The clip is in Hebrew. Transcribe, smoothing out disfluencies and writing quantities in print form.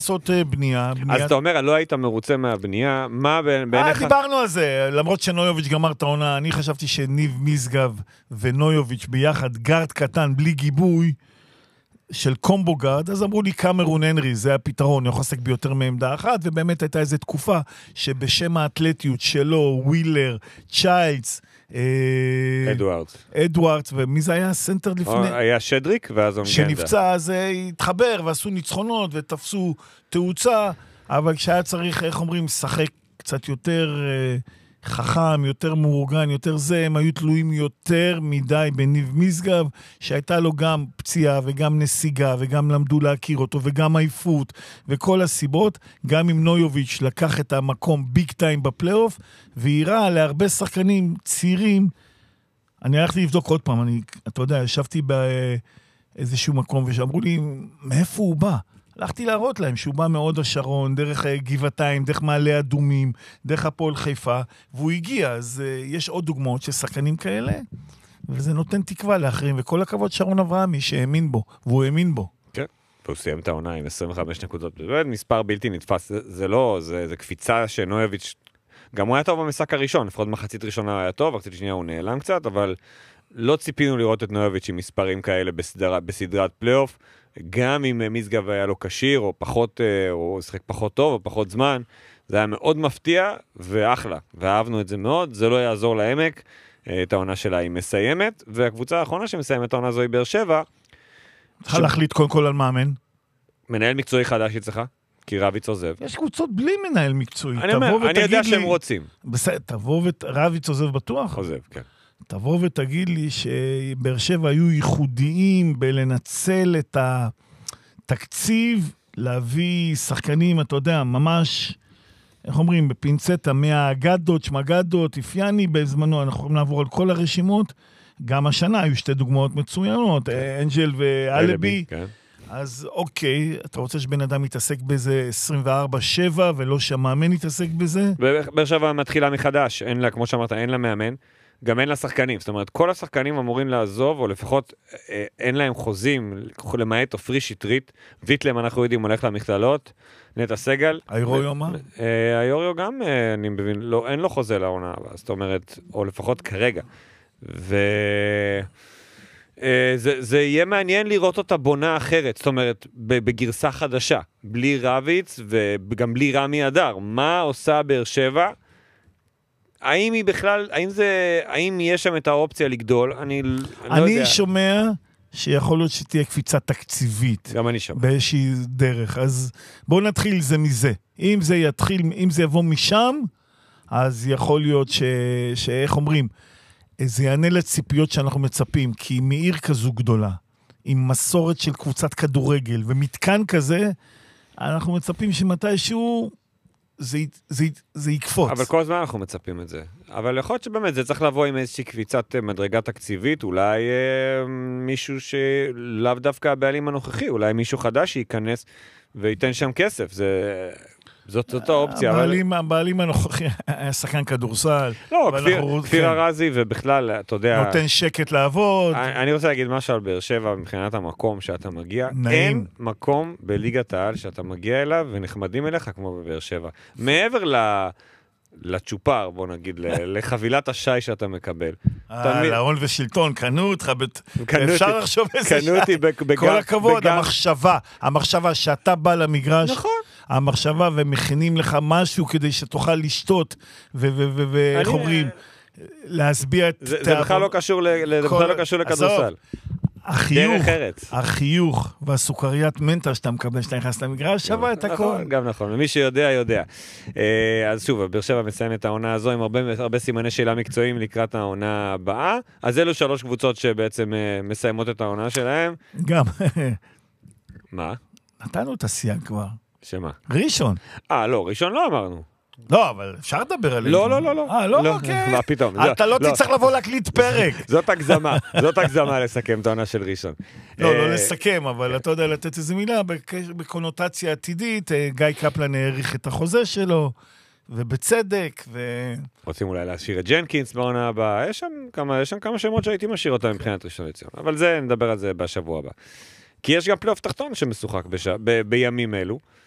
לעשות בנייה. אז אתה אומר, לא היית מרוצה מהבנייה, מה בעיניך? דיברנו על זה, למרות שנויוביץ' גמר את העונה, אני חשבתי שניב משגב ונויוביץ' ביחד, גארד קטן, בלי גיבוי, של קומבו גארד, אז אמרו לי קמרון הנרי, זה הפתרון, אני חוסק ביותר מעמדה אחת, ובאמת הייתה איזו תקופה שבשם האתלטיות שלו, ווילר, צ'יילדס, אדוארדס, ומי זה היה סנטר לפני? היה שדריק, ואז הוא שנפצע, אז התחבר, ועשו ניצחונות, ותפסו תאוצה, אבל כשהיה צריך, איך אומרים, שחק קצת יותר חכם, יותר מאורגן, יותר זה, הם היו תלויים יותר מדי בניב משגב, שהייתה לו גם פציעה וגם נסיגה, וגם למדו להכיר אותו, וגם עייפות, וכל הסיבות, גם עם נויוביץ' לקח את המקום ביג טיים בפלייאוף, והירה להרבה שחקנים צעירים. אני הלכתי לבדוק עוד פעם, אתה יודע, ישבתי באיזשהו מקום, ושאמרו לי, מאיפה הוא בא? הלכתי להראות להם שהוא בא מאוד השרון, דרך גבעתיים, דרך מעלה אדומים, דרך הפועל חיפה, והוא הגיע, אז יש עוד דוגמאות של שחקנים כאלה, וזה נותן תקווה לאחרים, וכל הכבוד שרון אברהמי שהאמין בו, והוא האמין בו. כן, והוא סיים את העונה עם 25 נקודות, זה מספר בלתי נתפס, זה לא, זה קפיצה שנויוביץ', גם הוא היה טוב במשחק הראשון, לפחות מחצית ראשונה היה טוב, מחצית שנייה הוא נעלם קצת, אבל לא ציפינו לראות את נויוביץ' עם מספרים כאלה בסדרת פלייאוף, גם אם משגב היה לו קשיר, או פחות, או שחק פחות טוב, או פחות זמן, זה היה מאוד מפתיע, ואחלה, ואהבנו את זה מאוד, זה לא יעזור לעמק, את העונה שלה היא מסיימת, והקבוצה האחרונה שמסיימת את העונה זו היא באר שבע. צריכה להחליט קודם כל על מאמן. מנהל מקצועי חדש אצלך, כי רביץ עוזב. יש קבוצות בלי מנהל מקצועי. אני יודע שהם רוצים. בסדר, תבוא רביץ עוזב בטוח? עוזב, כן. תבוא ותגיד לי שבאר שבע היו ייחודיים בלנצל את התקציב, להביא שחקנים, אתה יודע, ממש, איך אומרים, בפינצטה, מהאגדות, שמגדות, אפיאני בזמנו, אנחנו יכולים לעבור על כל הרשימות, גם השנה היו שתי דוגמאות מצוינות, אנג'ל ואלבי, אז אוקיי, אתה רוצה שבן אדם יתעסק בזה 24/7, ולא שהמאמן יתעסק בזה? באר שבע מתחילה מחדש, אין לה, כמו שאמרת, אין לה מאמן, גם אין לה שחקנים, זאת אומרת, כל השחקנים אמורים לעזוב, או לפחות אין להם חוזים, למעט אופרי שטרית, ויטלם אנחנו יודעים, הולך למכללות, נטע סגל. היוריו מה? היוריו גם, אני מבין, לא, אין לו חוזה לעונה, זאת אומרת, או לפחות כרגע. זה יהיה מעניין לראות אותה בונה אחרת, זאת אומרת, בגרסה חדשה, בלי רביץ וגם בלי רמי אדר. מה עושה באר שבע? האם היא בכלל, האם יש שם את האופציה לגדול? אני לא יודע. אני שומע שיכול להיות שתהיה קפיצה תקציבית. גם אני שומע. באיזושהי דרך. אז בואו נתחיל זה מזה. אם זה יבוא משם, אז יכול להיות שאיך אומרים, זה יענה לציפיות שאנחנו מצפים, כי מעיר כזו גדולה, עם מסורת של קבוצת כדורגל, ומתקן כזה, אנחנו מצפים שמתישהו זה יקפוץ. אבל כל הזמן אנחנו מצפים את זה. אבל יכול להיות שבאמת זה צריך לבוא עם איזושהי קביצת מדרגה תקציבית, אולי מישהו שלאו דווקא הבעלים הנוכחי, אולי מישהו חדש שייכנס וייתן שם כסף. זאת האופציה. הבעלים הנוכחי היה שחקן כדורסל. לא, כפיר הרזי ובכלל, אתה יודע... נותן שקט לעבוד. אני רוצה להגיד משהו על באר שבע מבחינת המקום שאתה מגיע. נעים. אין מקום בליגת העל שאתה מגיע אליו ונחמדים אליך כמו בבאר שבע. מעבר לצ'ופר, בוא נגיד, לחבילת השי שאתה מקבל. להון ושלטון, קנו אותך, אפשר לחשוב איזה שי. קנו אותי כל הכבוד, המחשבה שאתה בא למגרש. נכון. המחשבה ומכינים לך משהו כדי שתוכל לשתות ואיך אומרים, להסביע את... זה בכלל לא קשור לכדורסל. החיוך והסוכריית מנטה שאתה מקבל, שאתה נכנס למגרש, שווה את הכל. גם נכון, ומי שיודע, יודע. אז שוב, באר שבע מסיים את העונה הזו עם הרבה סימני שאלה מקצועיים לקראת העונה הבאה. אז אלו 3 קבוצות שבעצם מסיימות את העונה שלהם. גם. מה? נתנו את הסייג כבר. שמה? ראשון. לא, ראשון לא אמרנו. לא, אבל אפשר לדבר עליהם. לא. לא, אוקיי. מה פתאום? אתה לא תצטרך לבוא להקליט פרק. זאת הגזמה לסכם את העונה של ראשון. לא לסכם, אבל אתה יודע לתת איזו מילה בקונוטציה עתידית. גיא קפלן העריך את החוזה שלו, ובצדק, רוצים אולי להשאיר את ג'נקינס בעונה הבאה. יש שם כמה שמות שהייתי משאיר אותם מבחינת ראשון לציון. אבל נדבר על זה בשבוע הבא. כי יש גם פלייאוף תחתון שמשוחק בימים אלו.